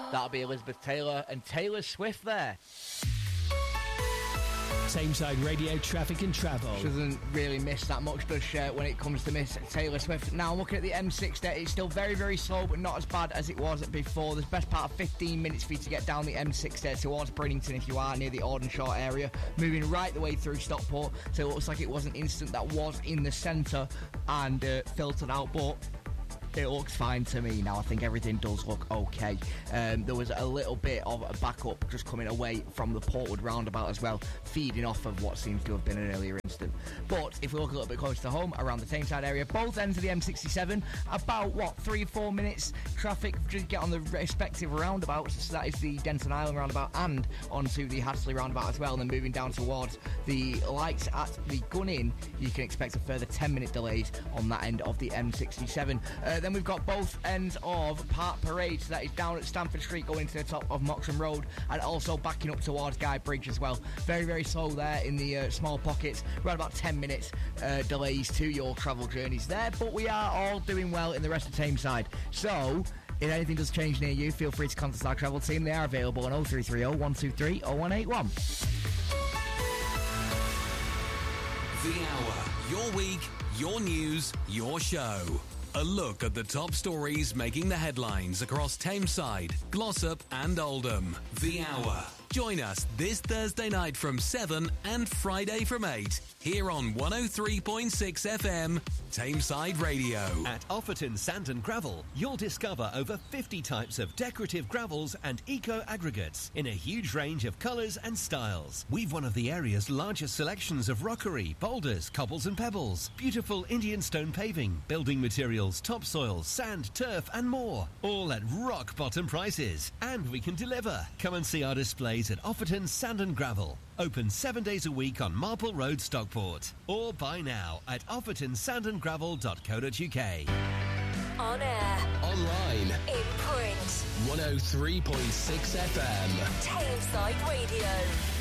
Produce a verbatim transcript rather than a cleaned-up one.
That'll be Elizabeth Taylor and Taylor Swift there. Tameside Radio traffic and travel. She doesn't really miss that much, does she, when it comes to Miss Taylor Swift. Now, looking at the M sixty, it's still very, very slow, but not as bad as it was before. There's best part of fifteen minutes for you to get down the M sixty towards Bridlington if you are near the Audenshaw area, moving right the way through Stockport. So it looks like it was an incident that was in the centre and uh, filtered out, but it looks fine to me now. I think everything does look okay. Um, there was a little bit of a backup just coming away from the Portwood roundabout as well, feeding off of what seems to have been an earlier incident. But if we look a little bit closer to home, around the Tameside area, both ends of the M sixty-seven, about, what, three or four minutes traffic just get on the respective roundabouts. So that is the Denton Island roundabout and onto the Hadley roundabout as well. And then moving down towards the lights at the Gun Inn, you can expect a further ten minute delays on that end of the M sixty-seven. Uh, then we've got both ends of Park Parade, so that is down at Stamford Street going to the top of Moxham Road, and also backing up towards Guy Bridge as well. Very, very slow there in the uh, small pockets. Around about ten minutes uh, delays to your travel journeys there, but we are all doing well in the rest of Tameside. So if anything does change near you, feel free to contact our travel team. They are available on oh three three oh, one two three, oh one eight one. The Hour. Your week, your news, your show. A look at the top stories making the headlines across Tameside, Glossop and Oldham. The Hour. Join us this Thursday night from seven and Friday from eight here on one oh three point six F M, Tameside Radio. At Offerton Sand and Gravel, you'll discover over fifty types of decorative gravels and eco-aggregates in a huge range of colours and styles. We've one of the area's largest selections of rockery, boulders, cobbles and pebbles, beautiful Indian stone paving, building materials, topsoil, sand, turf and more. All at rock-bottom prices. And we can deliver. Come and see our displays at Offerton Sand and Gravel. Open seven days a week on Marple Road, Stockport. Or buy now at offerton sand and gravel dot co dot uk. On air. Online. In print. one oh three point six F M. Tameside Radio.